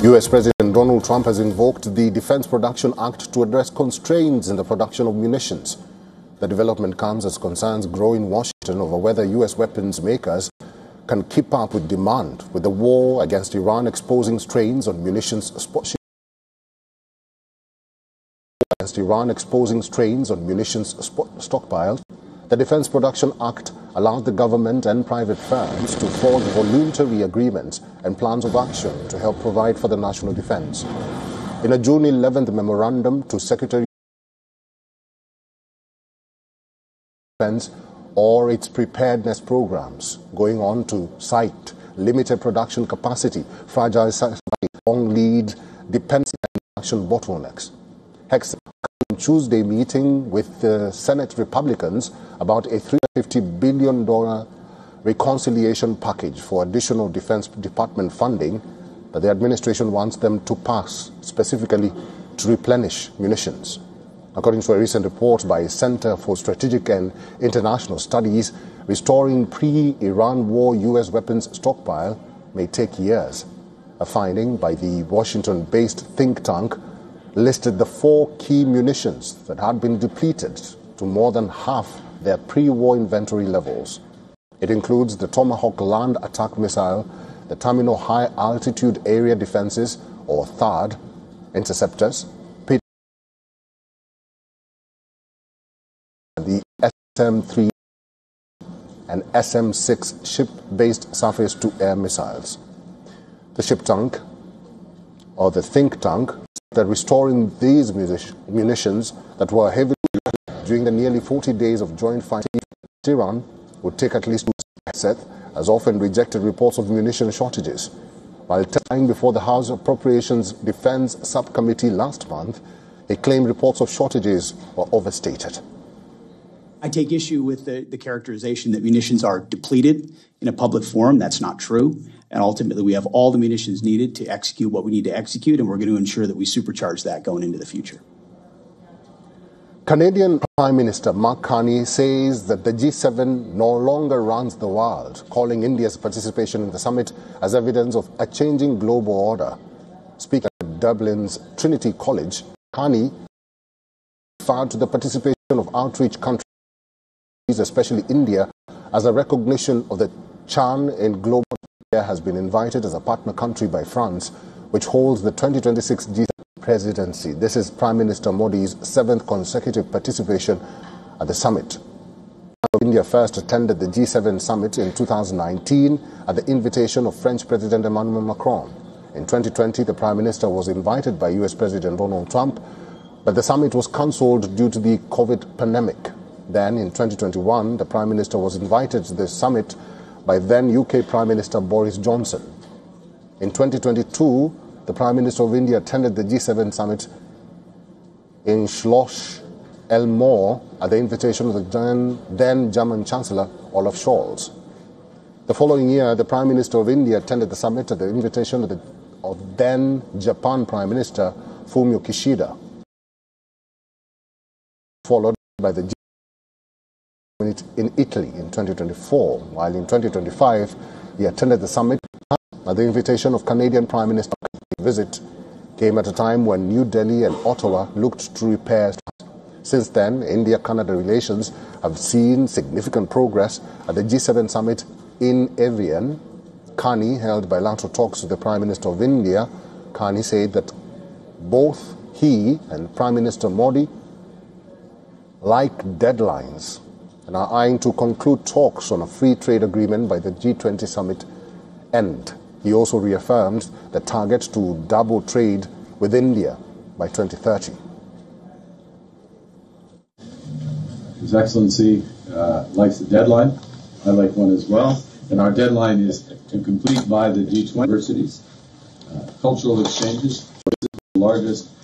U.S. President Donald Trump has invoked the Defense Production Act to address constraints in the production of munitions. The development comes as concerns grow in Washington over whether U.S. weapons makers can keep up with demand, with the war against Iran exposing strains on munitions stockpiles. The Defense Production Act allowed the government and private firms to forge voluntary agreements and plans of action to help provide for the national defense. In a June 11th memorandum to Secretary of Defense or its preparedness programs, going on to cite limited production capacity, fragile supply, long lead dependency and production bottlenecks. Tuesday meeting with the Senate Republicans about a $350 billion reconciliation package for additional Defense Department funding that the administration wants them to pass, specifically to replenish munitions. According to a recent report by Center for Strategic and International Studies, restoring pre-Iran war U.S. weapons stockpile may take years. A finding by the Washington-based think tank listed the 4 key munitions that had been depleted to more than half their pre-war inventory levels. It includes the Tomahawk land attack missile, the Terminal High Altitude Area Defenses, or THAAD, interceptors, the SM-3 and SM-6 ship-based surface-to-air missiles. The think tank, that restoring these munitions that were heavily during the nearly 40 days of joint fighting with Iran would take at least 2 years, has often rejected reports of munition shortages. While testifying before the House Appropriations Defense Subcommittee last month, he claimed reports of shortages were overstated. I take issue with the characterization that munitions are depleted in a public forum. That's not true. And ultimately, we have all the munitions needed to execute what we need to execute, and we're going to ensure that we supercharge that going into the future. Canadian Prime Minister Mark Carney says that the G7 no longer runs the world, calling India's participation in the summit as evidence of a changing global order. Speaking at Dublin's Trinity College, Carney referred to the participation of outreach countries, especially India, as a recognition of the Chan in global. India has been invited as a partner country by France, which holds the 2026 G7 presidency. This is Prime Minister Modi's 7th consecutive participation at the summit. India first attended the G7 summit in 2019 at the invitation of French President Emmanuel Macron. In 2020, the Prime Minister was invited by US President Donald Trump, but the summit was cancelled due to the COVID pandemic. Then, in 2021, the Prime Minister was invited to the summit by then UK Prime Minister Boris Johnson. In 2022, the Prime Minister of India attended the G7 summit in Schloss Elmore at the invitation of the then German Chancellor Olaf Scholz. The following year, the Prime Minister of India attended the summit at the invitation of then Japan Prime Minister Fumio Kishida, followed by the G7 in Italy in 2024, while in 2025 he attended the summit at the invitation of Canadian Prime Minister. The visit came at a time when New Delhi and Ottawa looked to repair. Since then, India-Canada relations have seen significant progress. At the G7 summit in Evian, Carney held bilateral talks with the Prime Minister of India. Carney said that both he and Prime Minister Modi like deadlines and are eyeing to conclude talks on a free trade agreement by the G20 summit end. He also reaffirmed the target to double trade with India by 2030. His Excellency likes the deadline. I like one as well. And our deadline is to complete by the G20 universities, cultural exchanges, the largest